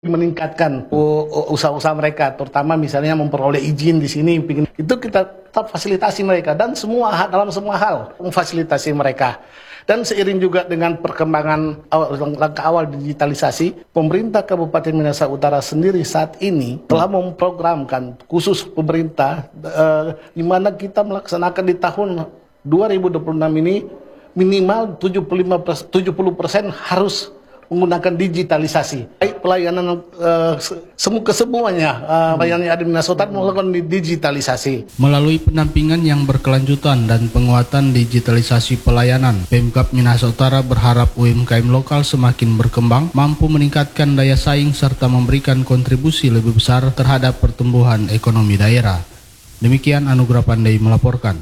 meningkatkan usaha-usaha mereka, terutama misalnya memperoleh izin di sini, itu kita tetap fasilitasi mereka dan dalam semua hal memfasilitasi mereka. Dan seiring juga dengan perkembangan langkah awal digitalisasi, pemerintah Kabupaten Minahasa Utara sendiri saat ini telah memprogramkan khusus pemerintah di mana kita melaksanakan di tahun 2026 ini minimal 70% harus menggunakan digitalisasi. Baik pelayanan kesemuanya pelayanan yang ada di Minahasa Utara melakukan digitalisasi. Melalui pendampingan yang berkelanjutan dan penguatan digitalisasi pelayanan, Pemkab Minahasa Utara berharap UMKM lokal semakin berkembang, mampu meningkatkan daya saing serta memberikan kontribusi lebih besar terhadap pertumbuhan ekonomi daerah. Demikian Anugrah Pandai melaporkan.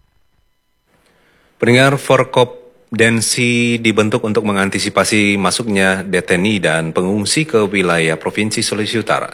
Pendengar, Forkopdensi dibentuk untuk mengantisipasi masuknya deteni dan pengungsi ke wilayah Provinsi Sulawesi Utara.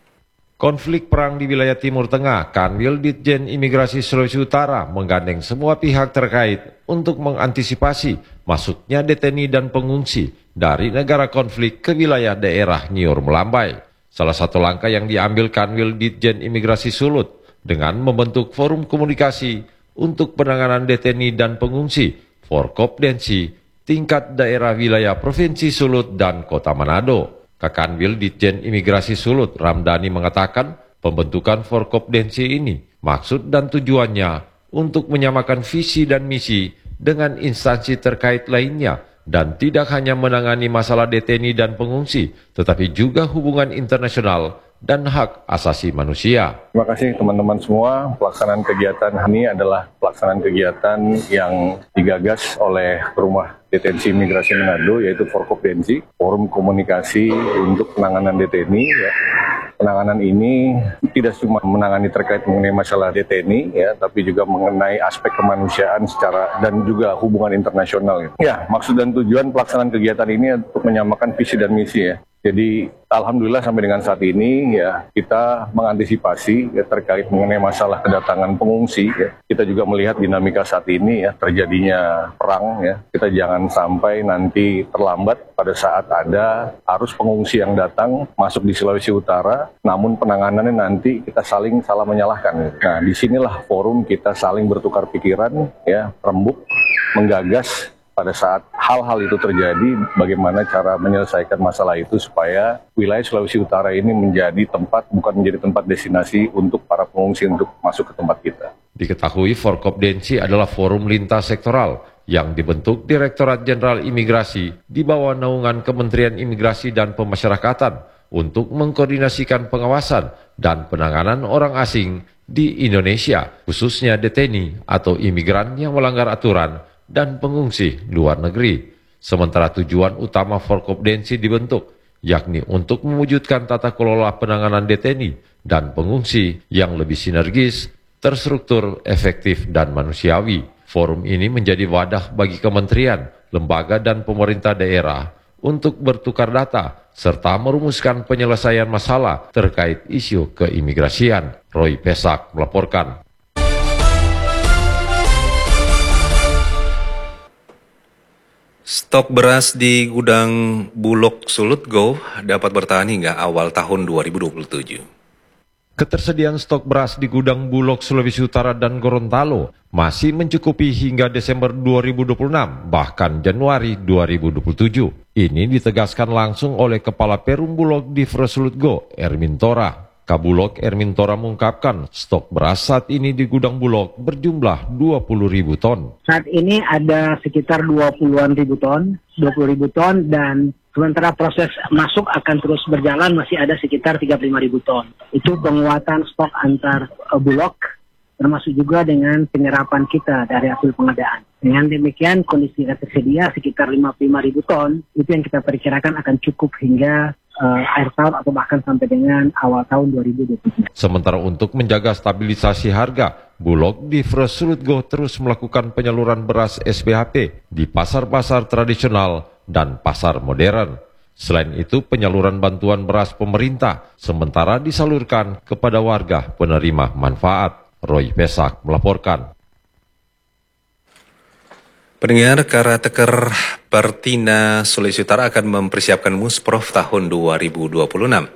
Konflik perang di wilayah Timur Tengah, Kanwil Ditjen Imigrasi Sulawesi Utara menggandeng semua pihak terkait untuk mengantisipasi masuknya deteni dan pengungsi dari negara konflik ke wilayah daerah Nyiur Melambai. Salah satu langkah yang diambil Kanwil Ditjen Imigrasi Sulut dengan membentuk forum komunikasi untuk penanganan deteni dan pengungsi Forkopdensi tingkat daerah wilayah Provinsi Sulut dan Kota Manado. Kakanwil Ditjen Imigrasi Sulut Ramdhani mengatakan pembentukan Forkopdensi ini maksud dan tujuannya untuk menyamakan visi dan misi dengan instansi terkait lainnya dan tidak hanya menangani masalah deteni dan pengungsi, tetapi juga hubungan internasional dan hak asasi manusia. Terima kasih teman-teman semua. Pelaksanaan kegiatan ini adalah pelaksanaan kegiatan yang digagas oleh Rumah Detensi Imigrasi Manado, yaitu Forkopdensi, Forum Komunikasi untuk Penanganan Deteni. Ya. Penanganan ini tidak cuma menangani terkait mengenai masalah deteni, ya, tapi juga mengenai aspek kemanusiaan dan juga hubungan internasional. Ya, maksud dan tujuan pelaksanaan kegiatan ini untuk menyamakan visi dan misi, ya. Jadi alhamdulillah sampai dengan saat ini ya kita mengantisipasi ya, terkait mengenai masalah kedatangan pengungsi. Ya. Kita juga melihat dinamika saat ini ya terjadinya perang ya. Kita jangan sampai nanti terlambat pada saat ada arus pengungsi yang datang masuk di Sulawesi Utara. Namun penanganannya nanti kita salah menyalahkan. Nah disinilah forum kita saling bertukar pikiran ya, rembuk, menggagas. Pada saat hal-hal itu terjadi, bagaimana cara menyelesaikan masalah itu supaya wilayah Sulawesi Utara ini bukan menjadi tempat destinasi untuk para pengungsi untuk masuk ke tempat kita. Diketahui Forkopdensi adalah forum lintas sektoral yang dibentuk Direktorat Jenderal Imigrasi di bawah naungan Kementerian Imigrasi dan Pemasyarakatan untuk mengkoordinasikan pengawasan dan penanganan orang asing di Indonesia, khususnya deteni atau imigran yang melanggar aturan dan pengungsi luar negeri. Sementara tujuan utama Forkopdensi dibentuk, yakni untuk mewujudkan tata kelola penanganan deteni dan pengungsi yang lebih sinergis, terstruktur, efektif, dan manusiawi. Forum ini menjadi wadah bagi kementerian, lembaga, dan pemerintah daerah untuk bertukar data, serta merumuskan penyelesaian masalah terkait isu keimigrasian. Roy Pesak melaporkan. Stok beras di gudang Bulog Sulut Go dapat bertahan hingga awal tahun 2027. Ketersediaan stok beras di gudang Bulog Sulawesi Utara dan Gorontalo masih mencukupi hingga Desember 2026, bahkan Januari 2027. Ini ditegaskan langsung oleh Kepala Perum Bulog di Sulut Go, Ermin Tora. Kabulog Ermin Tora mengungkapkan stok beras saat ini di gudang Bulog berjumlah 20.000 ton. Saat ini ada sekitar 20-an ribu ton, 20.000 ton, dan sementara proses masuk akan terus berjalan masih ada sekitar 35.000 ton. Itu penguatan stok antar Bulog, termasuk juga dengan penyerapan kita dari hasil pengadaan. Dengan demikian kondisi tersedia sekitar 55.000 ton, itu yang kita perkirakan akan cukup hingga akhir tahun atau bahkan sampai dengan awal tahun 2023. Sementara untuk menjaga stabilisasi harga, Bulog di Sulut Go terus melakukan penyaluran beras SPHP di pasar-pasar tradisional dan pasar modern. Selain itu, penyaluran bantuan beras pemerintah sementara disalurkan kepada warga penerima manfaat. Roy Pesak melaporkan. Pendengar, Karateker Pertina Sulawesi Utara akan mempersiapkan Musprof tahun 2026.